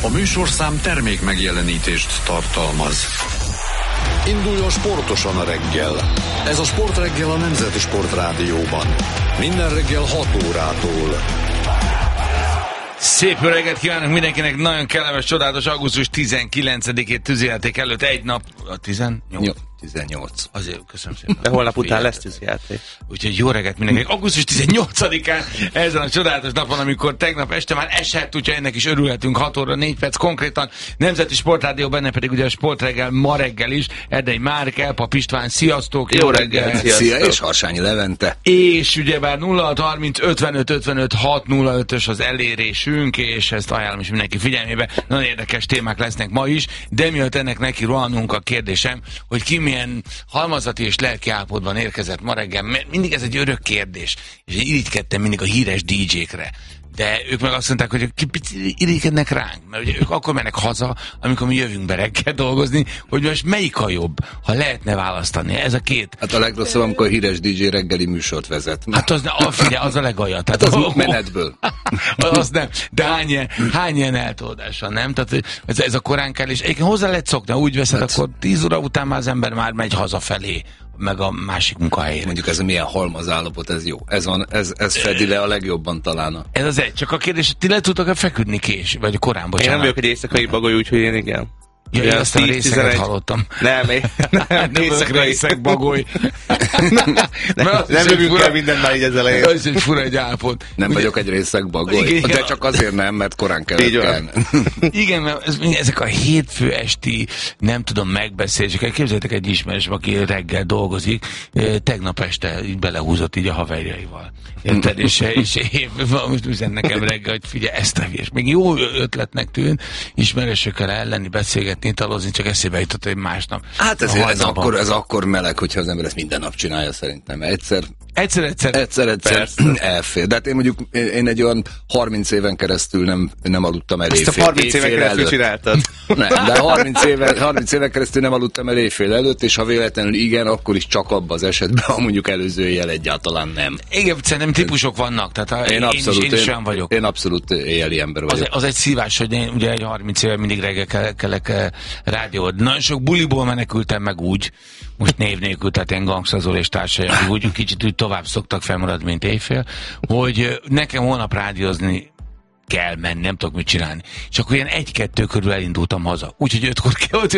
A műsorszám termék megjelenítést tartalmaz. Induljon sportosan a reggel. Ez a Sportreggel a Nemzeti Sportrádióban. Minden reggel 6 órától. Szép jó reggelt kívánok mindenkinek, nagyon kellemes, csodálatos augusztus 19-ét tűzijáték előtt egy nap, a 18. Azért, köszönöm szépen. De holnap után lesz tűzijáték. Úgyhogy jó reggelt mindenkinek. Augusztus 18-án ezen a csodálatos napon, amikor tegnap este már esett, úgyhogy ennek is örülhetünk, 6 óra 4 perc konkrétan. Nemzeti Sportrádió, benne pedig ugye a Sportreggel ma reggel is. Erdei Márk, Elpap István, sziasztok! Jó reggel! Szia, és Harsányi Levente. És ugyebár 0630 55 55 605-ös az elérésünk, és ezt ajánlom is mindenki figyelmébe. Nagyon érdekes témák lesznek ma is, de miatt ennek neki rohanunk, a kérdésem, hogy ki milyen halmazati és lelki állapotban érkezett ma reggel. Mindig ez egy örök kérdés, és én irigykedtem mindig a híres DJ-kre. De ők meg azt mondták, hogy irigykednek ránk, mert ugye ők akkor mennek haza, amikor mi jövünk be reggel dolgozni, hogy most melyik a jobb, ha lehetne választani. Ez a két. Hát a legrosszabb, amikor a híres DJ reggeli műsort vezet. Hát az, figyelj, az a legalja. Tehát az menetből. Az nem. De hány ilyen eltolódása, nem? Tehát ez a korán kell, és egyébként hozzá lehet szokni, ha úgy veszed, hát, akkor 10 óra után már az ember már megy hazafelé, meg a másik munkahelyére. Mondjuk ez milyen halmazállapot, ez jó. Ez fedi le a legjobban talán. Ez az egy. Csak a kérdés, ti le tudtok-e feküdni késő, vagy korán, bocsánat? Én nem vagyok egy éjszakai bagoly, úgyhogy én igen. Ja, én azt a részeket hallottam. Nem részek bagoly. Nem jövünk el mindent már így az elején. Ez egy fura egy állapot. Nem vagyok egy részek bagoly. Igen, de csak azért nem, mert korán kellett. Igen, mert ezek a hétfő esti, nem tudom, megbeszélések. Képzeljétek egy ismerős, aki reggel dolgozik, tegnap este így belehúzott így a haverjaival. Érted? És most üzen nekem reggel, hogy figyelj, ezt a hülyes. Még jó ötletnek tűnt, ismerősökkel elleni beszélgetni, italozni, csak eszébe jutott, hogy másnap. Hát ez akkor meleg, hogyha az ember ezt minden nap csinálja szerintem. Egyszer elfér. De hát én egy olyan 30 éven keresztül nem aludtam el éjfél. Ezt a 30 éven keresztül csináltad? Nem, de 30 éven keresztül nem aludtam el éjfél előtt, és ha véletlenül igen, akkor is csak abban az esetben, ha mondjuk előző éjjel egyáltalán nem. Igen, szerintem típusok vannak, tehát én is olyan vagyok. Én abszolút éjjeli ember vagyok. Az egy szívás, hogy én ugye egy 30 éve mindig reggel kellek rádiót. Nagyon sok buliból menekültem meg úgy, most név nélkül, tehát ilyen Gangsta Zoli és társai, úgy kicsit úgy tovább szoktak felmaradni, mint éjfél, hogy nekem holnap rádiózni kell menni, nem tudok mit csinálni. És akkor ilyen 1-2 körül elindultam haza. Úgyhogy 5-kor kell